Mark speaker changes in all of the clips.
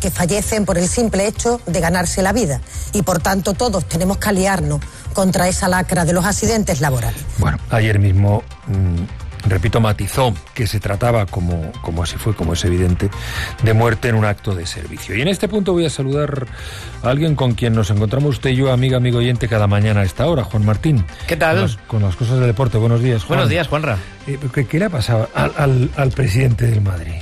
Speaker 1: que fallecen por el simple hecho de ganarse la vida. Y por tanto todos tenemos que aliarnos contra esa lacra de los accidentes laborales.
Speaker 2: Bueno, ayer mismo, repito, matizó que se trataba, como así fue, como es evidente, de muerte en un acto de servicio. Y en este punto voy a saludar a alguien con quien nos encontramos usted y yo, amigo oyente, cada mañana a esta hora, Juan Martín.
Speaker 3: ¿Qué tal?
Speaker 2: Con las cosas del deporte. Buenos días, Juan.
Speaker 3: Buenos días, Juanra.
Speaker 2: ¿Qué le ha pasado al presidente del Madrid?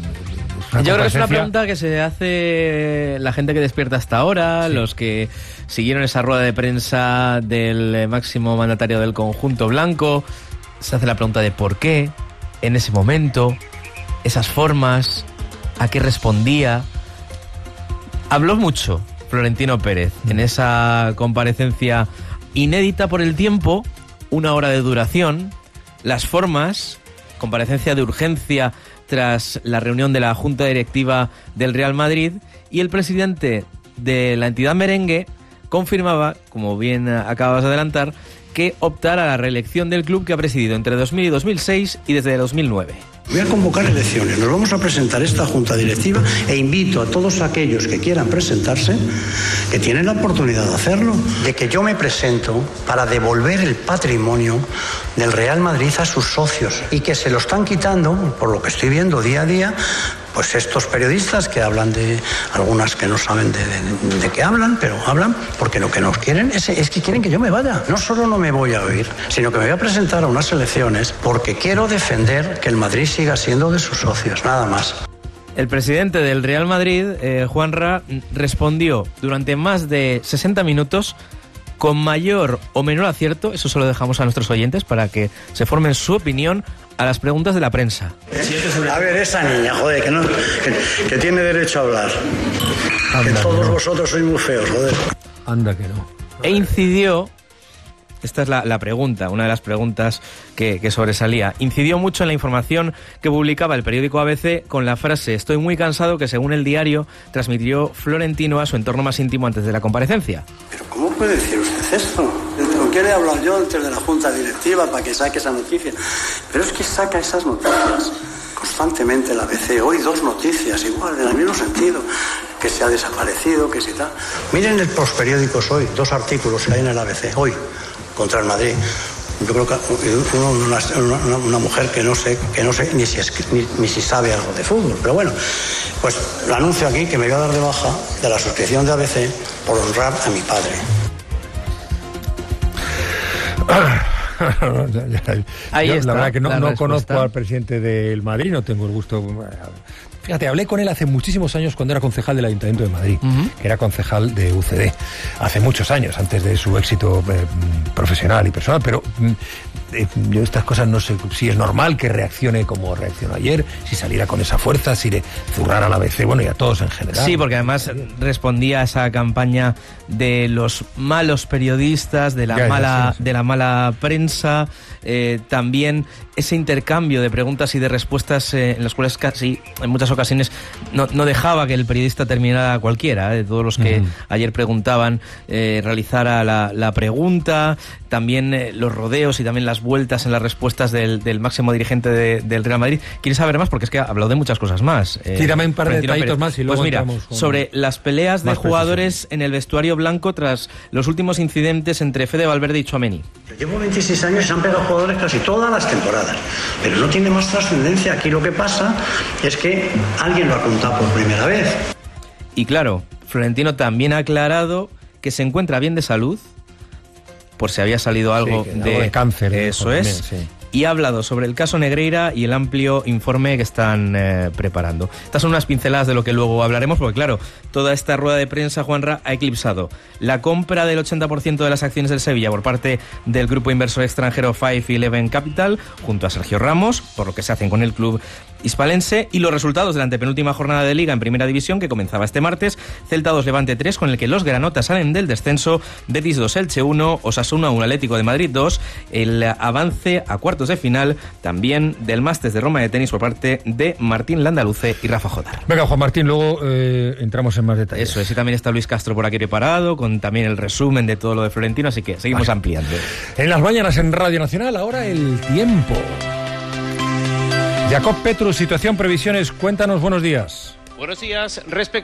Speaker 3: Yo creo que es una pregunta que se hace la gente que despierta hasta ahora, sí. Los que siguieron esa rueda de prensa del máximo mandatario del conjunto blanco. Se hace la pregunta de por qué, en ese momento, esas formas, a qué respondía. Habló mucho Florentino Pérez en esa comparecencia inédita por el tiempo, 1 hora de duración, las formas, comparecencia de urgencia tras la reunión de la Junta Directiva del Real Madrid, y el presidente de la entidad merengue confirmaba, como bien acabas de adelantar, que optará a la reelección del club que ha presidido entre 2000 y 2006 y desde 2009.
Speaker 4: Voy a convocar elecciones, nos vamos a presentar esta junta directiva e invito a todos aquellos que quieran presentarse, que tienen la oportunidad de hacerlo, de que yo me presento para devolver el patrimonio del Real Madrid a sus socios y que se lo están quitando, por lo que estoy viendo día a día, pues estos periodistas que hablan de, algunas que no saben de qué hablan, pero hablan porque lo que nos quieren es que quieren que yo me vaya. No solo no me voy a oír, sino que me voy a presentar a unas elecciones porque quiero defender que el Madrid siga siendo de sus socios, nada más.
Speaker 3: El presidente del Real Madrid, Juanra, respondió durante más de 60 minutos con mayor o menor acierto, eso se lo dejamos a nuestros oyentes para que se formen su opinión, a las preguntas de la prensa.
Speaker 4: A ver, esa niña, joder, que tiene derecho a hablar. Anda, que todos vosotros sois muy feos, joder.
Speaker 2: Anda que no.
Speaker 3: E incidió, esta es la pregunta, una de las preguntas que sobresalía, incidió mucho en la información que publicaba el periódico ABC con la frase «Estoy muy cansado», que según el diario transmitió Florentino a su entorno más íntimo antes de la comparecencia.
Speaker 4: ¿Pero cómo puede decir usted esto? ¿Con qué le he hablado yo antes de la Junta Directiva para que saque esa noticia? Pero es que saca esas noticias constantemente el ABC. Hoy 2 noticias igual, en el mismo sentido, que se ha desaparecido, que si tal. Miren los periódicos hoy, 2 artículos que hay en el ABC, hoy, contra el Madrid. Yo creo que una mujer que no sé ni si sabe algo de fútbol, pero bueno, pues lo anuncio aquí que me voy a dar de baja de la suscripción de ABC por honrar a mi padre.
Speaker 2: Yo, la verdad que no conozco al presidente del Madrid, no tengo el gusto. Fíjate, hablé con él hace muchísimos años cuando era concejal del Ayuntamiento de Madrid, que era concejal de UCD, hace muchos años, antes de su éxito profesional y personal, pero yo estas cosas no sé si es normal que reaccione como reaccionó ayer, si saliera con esa fuerza, si le zurrara a la ABC, bueno, y a todos en general.
Speaker 3: Sí, porque además respondía a esa campaña de los malos periodistas, de la mala prensa, también ese intercambio de preguntas y de respuestas en las cuales casi en muchas ocasiones no dejaba que el periodista terminara cualquiera, de todos los que ayer preguntaban, realizara la pregunta, también los rodeos y también las vueltas en las respuestas del máximo dirigente del Real Madrid. ¿Quieres saber más? Porque es que ha hablado de muchas cosas más.
Speaker 2: Tírame un par de detallitos más y luego
Speaker 3: pues mira, sobre las peleas de jugadores en el vestuario blanco tras los últimos incidentes entre Fede Valverde y Tchouaméni.
Speaker 4: Llevo 26 años y se han pegado jugadores casi todas las temporadas, pero no tiene más trascendencia. Aquí lo que pasa es que alguien lo ha contado por primera vez.
Speaker 3: Y claro, Florentino también ha aclarado que se encuentra bien de salud, por si había salido algo
Speaker 2: de cáncer.
Speaker 3: Eso es. También, sí. Y ha hablado sobre el caso Negreira y el amplio informe que están preparando. Estas son unas pinceladas de lo que luego hablaremos, porque claro, toda esta rueda de prensa, Juanra, ha eclipsado la compra del 80% de las acciones del Sevilla por parte del grupo inversor extranjero 511 Capital, junto a Sergio Ramos, por lo que se hacen con el club hispalense, y los resultados de la antepenúltima jornada de Liga en Primera División, que comenzaba este martes. Celta 2, Levante 3, con el que los granotas salen del descenso. Betis 2, Elche 1, Osasuna 1, Atlético de Madrid 2. El avance a cuartos de final también del Masters de Roma de tenis por parte de Martín Landaluce y Rafa Jodar.
Speaker 2: Venga, Juan Martín, luego entramos en más detalles.
Speaker 3: Eso es, y también está Luis Castro por aquí preparado, con también el resumen de todo lo de Florentino, así que seguimos ampliando.
Speaker 2: En las mañanas en Radio Nacional, ahora el tiempo. Jacob Petrus, situación, previsiones, cuéntanos, buenos días.
Speaker 5: Buenos días,